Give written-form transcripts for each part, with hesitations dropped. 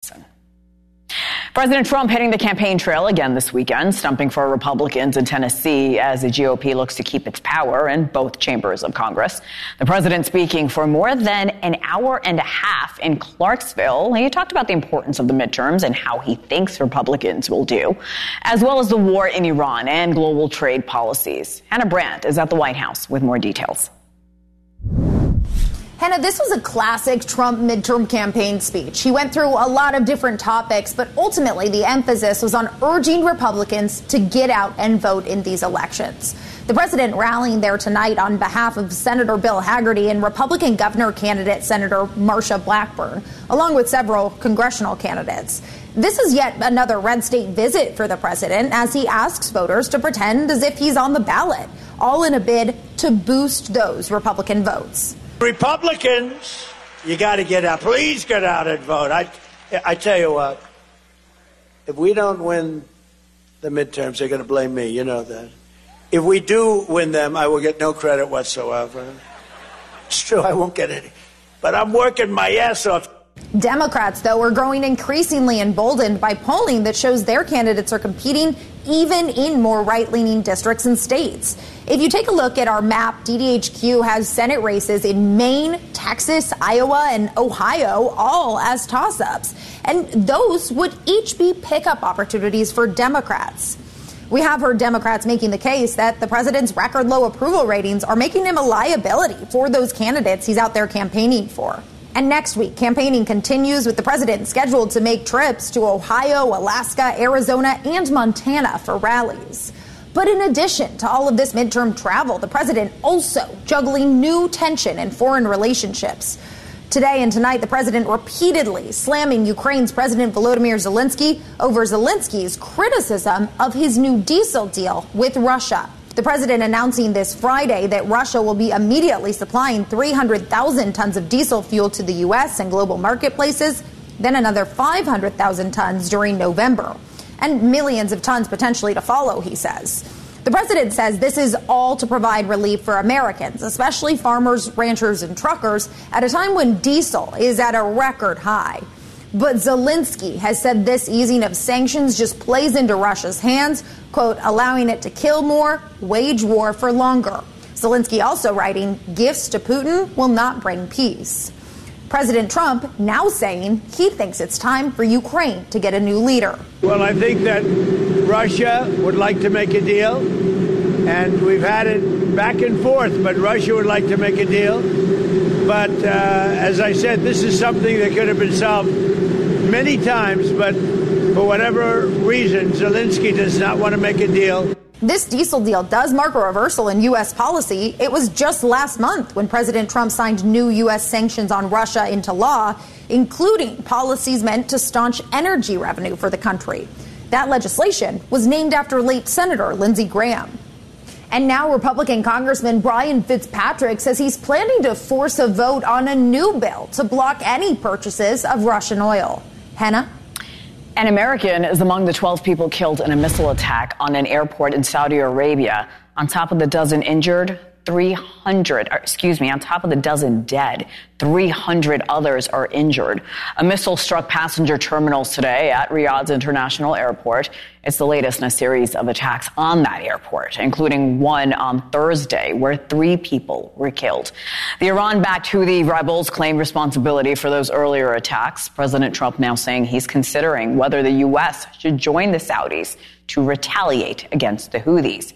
Watson. President Trump hitting the campaign trail again this weekend, stumping for Republicans in Tennessee as the GOP looks to keep its power in both chambers of Congress. The president speaking for more than an hour and a half in Clarksville. He talked about the importance of the midterms and how he thinks Republicans will do, as well as the war in Iran and global trade policies. Hannah Brandt is at the White House with more details. Hannah, this was a classic Trump midterm campaign speech. He went through a lot of different topics, but ultimately the emphasis was on urging Republicans to get out and vote in these elections. The president rallying there tonight on behalf of Senator Bill Hagerty and Republican governor candidate Senator Marsha Blackburn, along with several congressional candidates. This is yet another red state visit for the president as he asks voters to pretend as if he's on the ballot, all in a bid to boost those Republican votes. Republicans, you got to get out. Please get out and vote. I tell you what, if we don't win the midterms, they're going to blame me. You know that. If we do win them, I will get no credit whatsoever. It's true, I won't get any. But I'm working my ass off. Democrats, though, are growing increasingly emboldened by polling that shows their candidates are competing even in more right-leaning districts and states. If you take a look at our map, DDHQ has Senate races in Maine, Texas, Iowa, and Ohio, all as toss-ups. And those would each be pickup opportunities for Democrats. We have heard Democrats making the case that the president's record low approval ratings are making him a liability for those candidates he's out there campaigning for. And next week, campaigning continues with the president scheduled to make trips to Ohio, Alaska, Arizona, and Montana for rallies. But in addition to all of this midterm travel, the president also juggling new tension in foreign relationships. Today and tonight, the president repeatedly slamming Ukraine's President Volodymyr Zelensky over Zelensky's criticism of his new diesel deal with Russia. The president announcing this Friday that Russia will be immediately supplying 300,000 tons of diesel fuel to the U.S. and global marketplaces, then another 500,000 tons during November, and millions of tons potentially to follow, he says. The president says this is all to provide relief for Americans, especially farmers, ranchers, and truckers, at a time when diesel is at a record high. But Zelensky has said this easing of sanctions just plays into Russia's hands, quote, allowing it to kill more, wage war for longer. Zelensky also writing, gifts to Putin will not bring peace. President Trump now saying he thinks it's time for Ukraine to get a new leader. Well, I think that Russia would like to make a deal, and we've had it back and forth, but Russia would like to make a deal. But as I said, this is something that could have been solved many times, but for whatever reason, Zelensky does not want to make a deal. This diesel deal does mark a reversal in U.S. policy. It was just last month when President Trump signed new U.S. sanctions on Russia into law, including policies meant to staunch energy revenue for the country. That legislation was named after late Senator Lindsey Graham. And now Republican Congressman Brian Fitzpatrick says he's planning to force a vote on a new bill to block any purchases of Russian oil. Hannah? An American is among the 12 people killed in a missile attack on an airport in Saudi Arabia. On top of the dozen injured, on top of the dozen dead, 300 others are injured. A missile struck passenger terminals today at Riyadh's International Airport. It's the latest in a series of attacks on that airport, including one on Thursday where 3 people were killed. The Iran-backed Houthi rebels claimed responsibility for those earlier attacks. President Trump now saying he's considering whether the U.S. should join the Saudis to retaliate against the Houthis.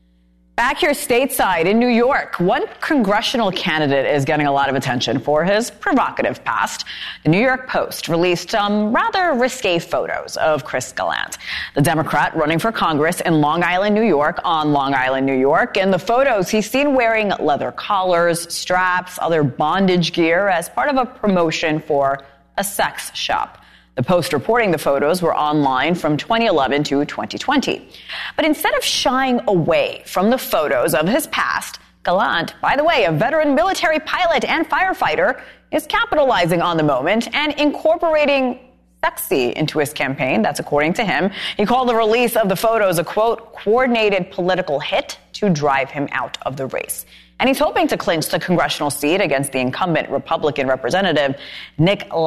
Back here stateside in New York, one congressional candidate is getting a lot of attention for his provocative past. The New York Post released some rather risque photos of Chris Gallant, the Democrat running for Congress in Long Island, New York, on Long Island, New York. In the photos, he's seen wearing leather collars, straps, other bondage gear as part of a promotion for a sex shop. The Post reporting the photos were online from 2011 to 2020. But instead of shying away from the photos of his past, Gallant, by the way, a veteran military pilot and firefighter, is capitalizing on the moment and incorporating sexy into his campaign. That's according to him. He called the release of the photos a, quote, coordinated political hit to drive him out of the race. And he's hoping to clinch the congressional seat against the incumbent Republican representative, Nick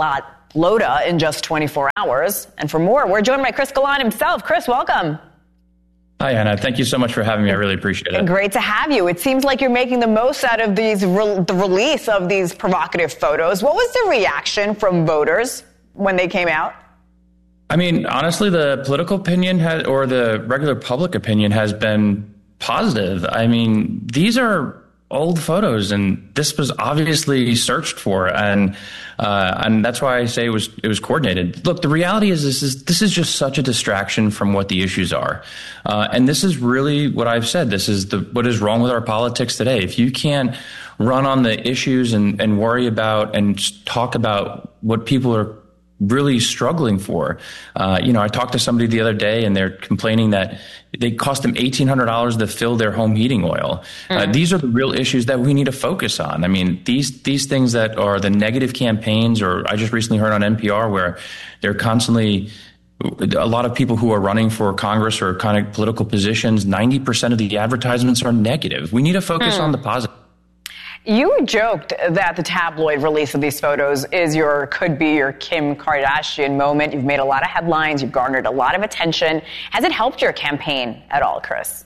Lota in just 24 hours. And for more, we're joined by Chris Gallant himself. Chris, welcome. Hi, Anna. Thank you so much for having me. I really appreciate it. Great to have you. It seems like you're making the most out of the release of these provocative photos. What was the reaction from voters when they came out? I mean, honestly, the political opinion or the regular public opinion has been positive. I mean, these are old photos, and this was obviously searched for, and that's why I say it was coordinated. Look, the reality is this is just such a distraction from what the issues are, and this is really what I've said. This is what is wrong with our politics today. If you can't run on the issues and worry about and talk about what people are really struggling for. I talked to somebody the other day, and they're complaining that they cost them $1,800 to fill their home heating oil. These are the real issues that we need to focus on. I mean, these things that are the negative campaigns, or I just recently heard on NPR where they're constantly, a lot of people who are running for Congress or kind of political positions, 90% of the advertisements are negative. We need to focus on the positive. You joked that the tabloid release of these photos could be your Kim Kardashian moment. You've made a lot of headlines. You've garnered a lot of attention. Has it helped your campaign at all, Chris?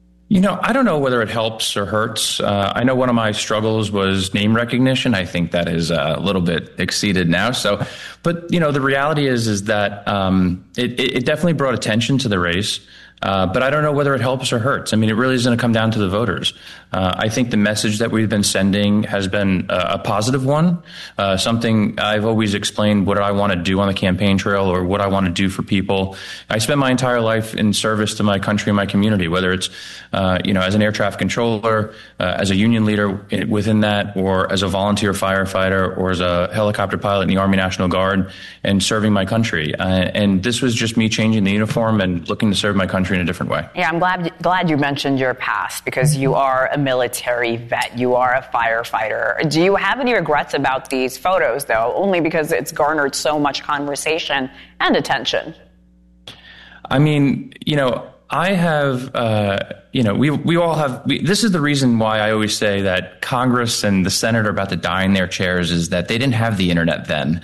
I don't know whether it helps or hurts. I know one of my struggles was name recognition. I think that is a little bit exceeded now. But the reality is that it definitely brought attention to the race. But I don't know whether it helps or hurts. I mean, it really is going to come down to the voters. I think the message that we've been sending has been a positive one, something I've always explained what I want to do on the campaign trail or what I want to do for people. I spent my entire life in service to my country and my community, whether it's, as an air traffic controller, as a union leader within that, or as a volunteer firefighter, or as a helicopter pilot in the Army National Guard, and serving my country. And this was just me changing the uniform and looking to serve my country in a different way. Yeah, I'm glad you mentioned your past, because you are a military vet. You are a firefighter. Do you have any regrets about these photos, though? Only because it's garnered so much conversation and attention. I mean, I have, we all have, this is the reason why I always say that Congress and the Senate are about to die in their chairs, is that they didn't have the internet then.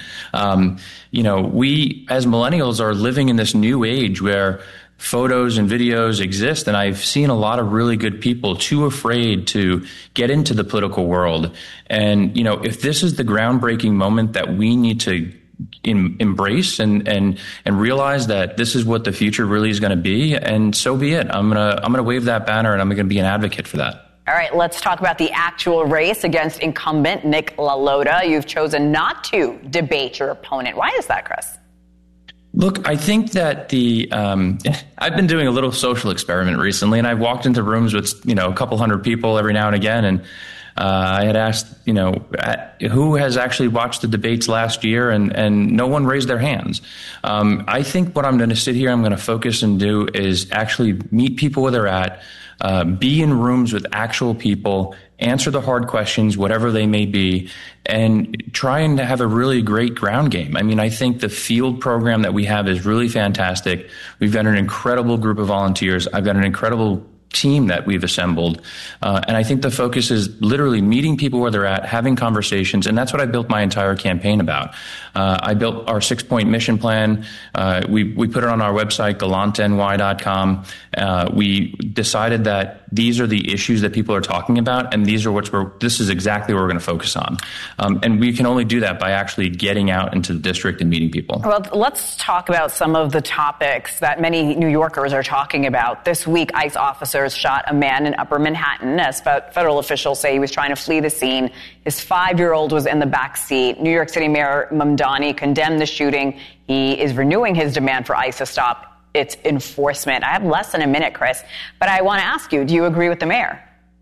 We as millennials are living in this new age where photos and videos exist, and I've seen a lot of really good people too afraid to get into the political world. And, if this is the groundbreaking moment that we need to embrace and realize that this is what the future really is going to be, and so be it. I'm gonna wave that banner, and I'm going to be an advocate for that. All right, let's talk about the actual race against incumbent Nick LaLota. You've chosen not to debate your opponent. Why is that, Chris? Look, I think that I've been doing a little social experiment recently, and I've walked into rooms with, a couple hundred people every now and again. And I had asked, who has actually watched the debates last year, and no one raised their hands. I think what I'm going to sit here, I'm going to focus and do is actually meet people where they're at, be in rooms with actual people, answer the hard questions, whatever they may be, and try and have a really great ground game. I mean, I think the field program that we have is really fantastic. We've got an incredible group of volunteers. I've got an incredible team that we've assembled. And I think the focus is literally meeting people where they're at, having conversations. And that's what I built my entire campaign about. I built our 6-point mission plan. We put it on our website, gallantny.com. We decided that these are the issues that people are talking about, and this is exactly what we're going to focus on. And we can only do that by actually getting out into the district and meeting people. Well, let's talk about some of the topics that many New Yorkers are talking about. This week, ICE officers shot a man in Upper Manhattan as federal officials say he was trying to flee the scene. His 5-year-old was in the back seat. New York City Mayor Mamdani condemned the shooting. He is renewing his demand for ICE to stop its enforcement. I have less than a minute, Chris, but I want to ask you, do you agree with the mayor?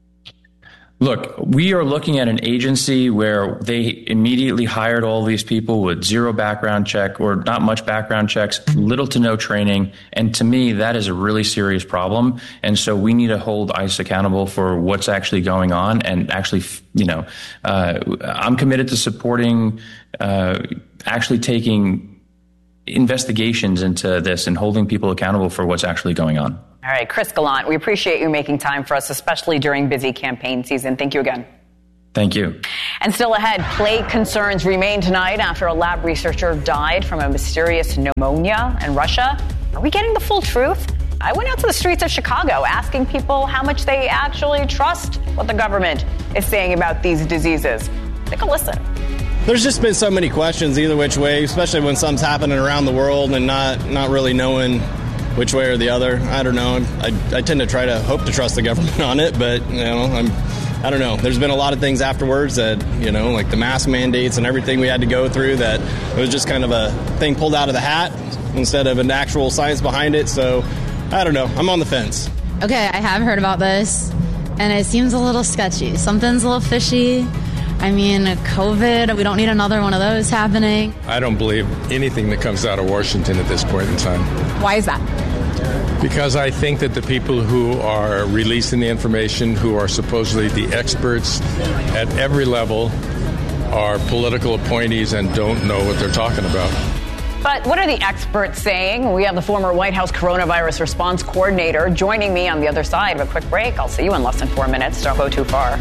Look, we are looking at an agency where they immediately hired all these people with zero background check or not much background checks, little to no training. And to me, that is a really serious problem. And so we need to hold ICE accountable for what's actually going on. And actually, I'm committed to supporting, actually taking investigations into this and holding people accountable for what's actually going on. All right, Chris Gallant, we appreciate you making time for us, especially during busy campaign season. Thank you again. Thank you. And still ahead, plague concerns remain tonight after a lab researcher died from a mysterious pneumonia in Russia. Are we getting the full truth? I went out to the streets of Chicago asking people how much they actually trust what the government is saying about these diseases. Take a listen. There's just been so many questions either which way, especially when something's happening around the world and not really knowing which way or the other. I don't know. I tend to try to hope to trust the government on it, but, I don't know. There's been a lot of things afterwards that, like the mask mandates and everything we had to go through that it was just kind of a thing pulled out of the hat instead of an actual science behind it. So, I don't know. I'm on the fence. Okay, I have heard about this, and it seems a little sketchy. Something's a little fishy. I mean, COVID, we don't need another one of those happening. I don't believe anything that comes out of Washington at this point in time. Why is that? Because I think that the people who are releasing the information, who are supposedly the experts at every level, are political appointees and don't know what they're talking about. But what are the experts saying? We have the former White House coronavirus response coordinator joining me on the other side of a quick break. I'll see you in less than 4 minutes. Don't go too far.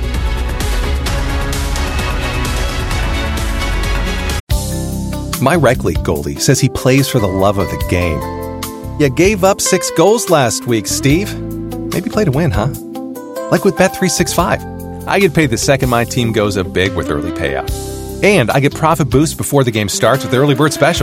My rec league goalie says he plays for the love of the game. You gave up 6 goals last week, Steve. Maybe play to win, huh? Like with Bet365. I get paid the second my team goes up big with early payout. And I get profit boosts before the game starts with the early bird special.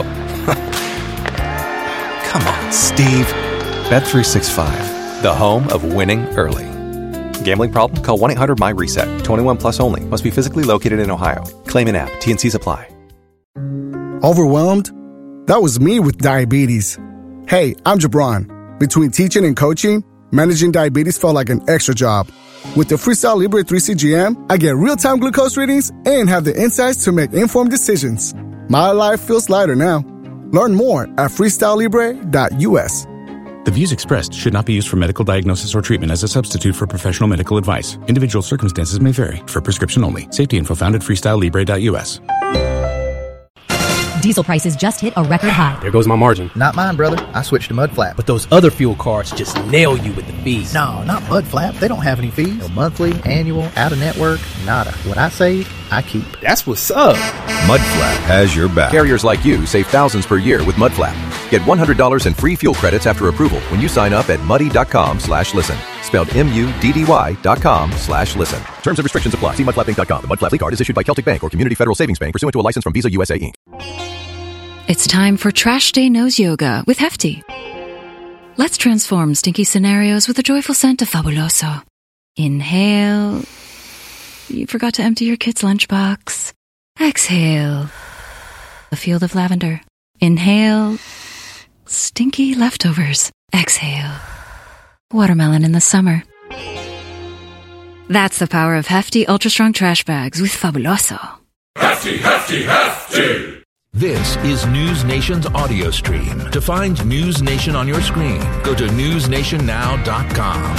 Come on, Steve. Bet365, the home of winning early. Gambling problem? Call 1-800-MY-RESET. 21 plus only. Must be physically located in Ohio. Claim an app. T&Cs apply. Overwhelmed? That was me with diabetes. Hey, I'm Jabron. Between teaching and coaching, managing diabetes felt like an extra job. With the Freestyle Libre 3 CGM, I get real-time glucose readings and have the insights to make informed decisions. My life feels lighter now. Learn more at freestylelibre.us. The views expressed should not be used for medical diagnosis or treatment as a substitute for professional medical advice. Individual circumstances may vary. For prescription only. Safety info found at freestylelibre.us. Diesel prices just hit a record high. There goes my margin. Not mine, brother. I switched to Mudflap. But those other fuel cards just nail you with the fees. No, not Mudflap. They don't have any fees. No monthly, annual, out-of-network, nada. What I save, I keep. That's what's up. Mudflap has your back. Carriers like you save thousands per year with Mudflap. Get $100 in free fuel credits after approval when you sign up at muddy.com/listen. Spelled MUDDY.com/listen. Terms and restrictions apply. See mudflapinc.com. The Mudflap card is issued by Celtic Bank or Community Federal Savings Bank pursuant to a license from Visa USA Inc. It's time for Trash Day Nose Yoga with Hefty. Let's transform stinky scenarios with a joyful scent of Fabuloso. Inhale. You forgot to empty your kid's lunchbox. Exhale. A field of lavender. Inhale. Stinky leftovers. Exhale. Watermelon in the summer. That's the power of Hefty Ultra Strong Trash Bags with Fabuloso. Hefty, Hefty, Hefty! This is News Nation's audio stream. To find News Nation on your screen, go to newsnationnow.com.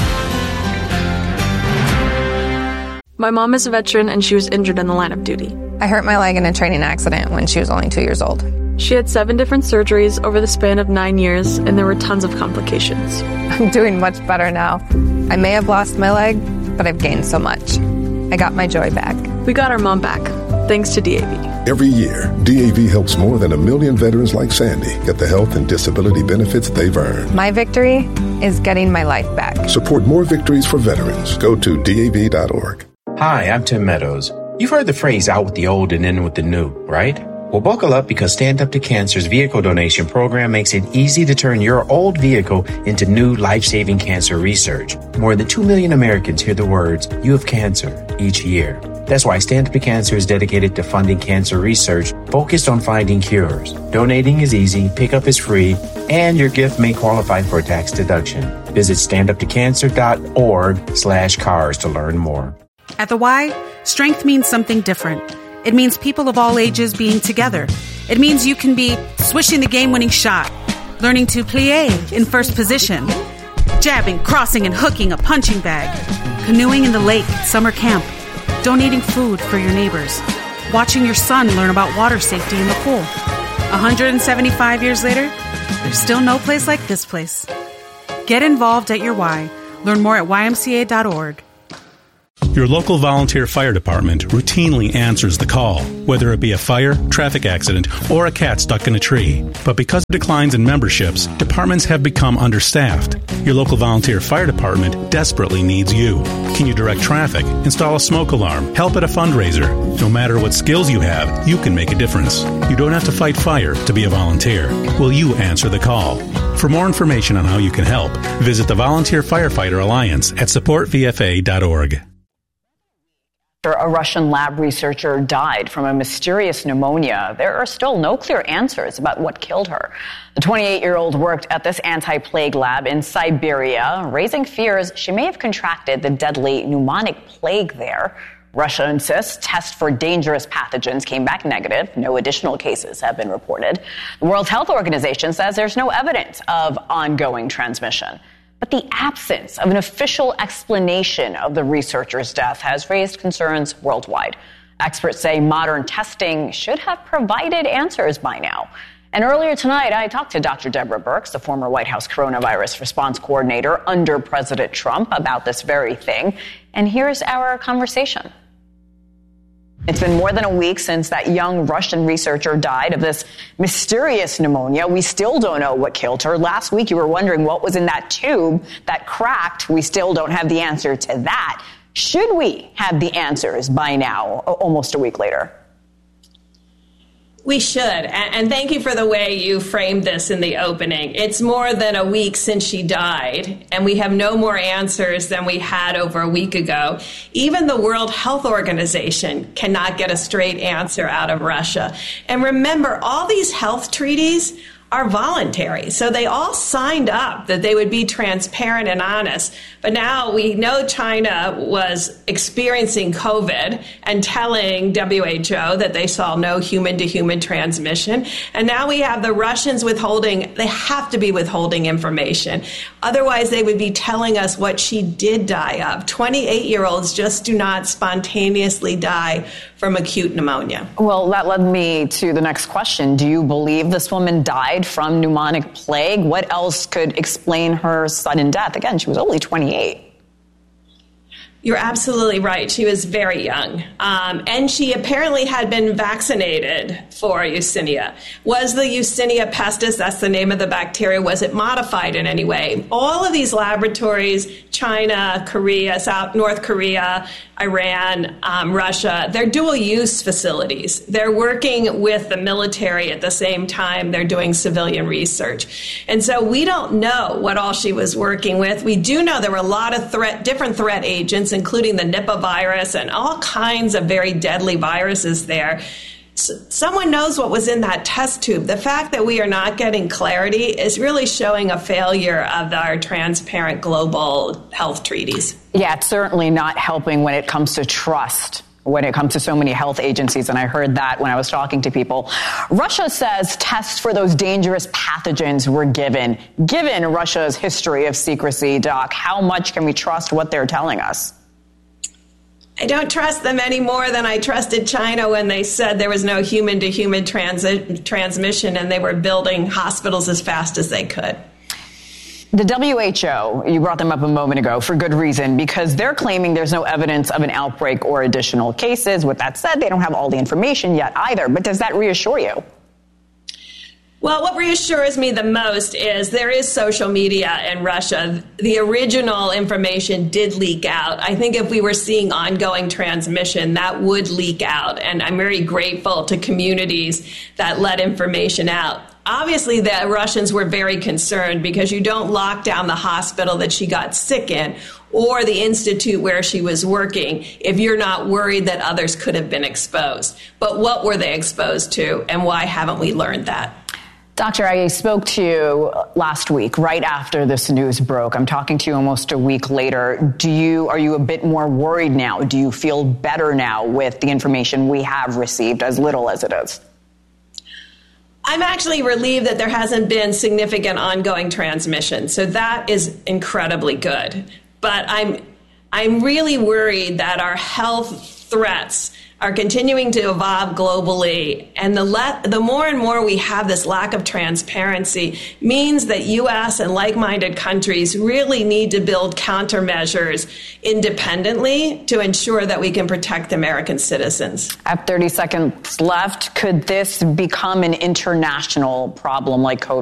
My mom is a veteran and she was injured in the line of duty. I hurt my leg in a training accident when she was only 2 years old. She had 7 different surgeries over the span of 9 years, and there were tons of complications. I'm doing much better now. I may have lost my leg, but I've gained so much. I got my joy back. We got our mom back, thanks to DAV. Every year, DAV helps more than 1 million veterans like Sandy get the health and disability benefits they've earned. My victory is getting my life back. Support more victories for veterans. Go to DAV.org. Hi, I'm Tim Meadows. You've heard the phrase out with the old and in with the new, right? Well, buckle up because Stand Up to Cancer's vehicle donation program makes it easy to turn your old vehicle into new life-saving cancer research. More than 2 million Americans hear the words, "You have cancer," each year. That's why Stand Up to Cancer is dedicated to funding cancer research focused on finding cures. Donating is easy, pickup is free, and your gift may qualify for a tax deduction. Visit standuptocancer.org/cars to learn more. At the Y, strength means something different. It means people of all ages being together. It means you can be swishing the game-winning shot, learning to plie in first position, jabbing, crossing, and hooking a punching bag, canoeing in the lake at summer camp, donating food for your neighbors, watching your son learn about water safety in the pool. 175 years later, there's still no place like this place. Get involved at your Y. Learn more at ymca.org. Your local volunteer fire department routinely answers the call, whether it be a fire, traffic accident, or a cat stuck in a tree. But because of declines in memberships, departments have become understaffed. Your local volunteer fire department desperately needs you. Can you direct traffic, install a smoke alarm, help at a fundraiser? No matter what skills you have, you can make a difference. You don't have to fight fire to be a volunteer. Will you answer the call? For more information on how you can help, visit the Volunteer Firefighter Alliance at supportvfa.org. A Russian lab researcher died from a mysterious pneumonia. There are still no clear answers about what killed her. The 28-year-old worked at this anti-plague lab in Siberia, raising fears she may have contracted the deadly pneumonic plague there. Russia insists tests for dangerous pathogens came back negative. No additional cases have been reported. The World Health Organization says there's no evidence of ongoing transmission. But the absence of an official explanation of the researcher's death has raised concerns worldwide. Experts say modern testing should have provided answers by now. And earlier tonight, I talked to Dr. Deborah Birx, the former White House coronavirus response coordinator under President Trump, about this very thing. And here's our conversation. It's been more than a week since that young Russian researcher died of this mysterious pneumonia. We still don't know what killed her. Last week, you were wondering what was in that tube that cracked. We still don't have the answer to that. Should we have the answers by now, almost a week later? We should. And thank you for the way you framed this in the opening. It's more than a week since she died, and we have no more answers than we had over a week ago. Even the World Health Organization cannot get a straight answer out of Russia. And remember, all these health treaties are voluntary. So they all signed up that they would be transparent and honest. But now we know China was experiencing COVID and telling WHO that they saw no human-to-human transmission. And now we have the Russians withholding, they have to be withholding information. Otherwise, they would be telling us what she did die of. 28-year-olds just do not spontaneously die from acute pneumonia. Well, that led me to the next question. Do you believe this woman died from pneumonic plague? What else could explain her sudden death? Again, she was only 28. You're absolutely right. She was very young. And she apparently had been vaccinated for Yersinia. Was the Yersinia pestis, that's the name of the bacteria, was it modified in any way? All of these laboratories, China, Korea, North Korea, Iran, Russia, they're dual-use facilities. They're working with the military at the same time they're doing civilian research. And so we don't know what all she was working with. We do know there were a lot of different threat agents, including the Nipah virus and all kinds of very deadly viruses there. Someone knows what was in that test tube. The fact that we are not getting clarity is really showing a failure of our transparent global health treaties. Yeah, it's certainly not helping when it comes to trust, when it comes to so many health agencies, and I heard that when I was talking to people. Russia says tests for those dangerous pathogens were given. Given Russia's history of secrecy, Doc, how much can we trust what they're telling us? I don't trust them any more than I trusted China when they said there was no human-to-human transmission and they were building hospitals as fast as they could. The WHO, you brought them up a moment ago for good reason, because they're claiming there's no evidence of an outbreak or additional cases. With that said, they don't have all the information yet either. But does that reassure you? Well, what reassures me the most is there is social media in Russia. The original information did leak out. I think if we were seeing ongoing transmission, that would leak out. And I'm very grateful to communities that let information out. Obviously, the Russians were very concerned because you don't lock down the hospital that she got sick in or the institute where she was working if you're not worried that others could have been exposed. But what were they exposed to, and why haven't we learned that? Doctor, I spoke to you last week, right after this news broke. I'm talking to you almost a week later. Are you a bit more worried now? Do you feel better now with the information we have received, as little as it is? I'm actually relieved that there hasn't been significant ongoing transmission. So that is incredibly good. But I'm really worried that our health threats are continuing to evolve globally. And the more and more we have this lack of transparency means that U.S. and like-minded countries really need to build countermeasures independently to ensure that we can protect American citizens. At 30 seconds left, could this become an international problem like COVID?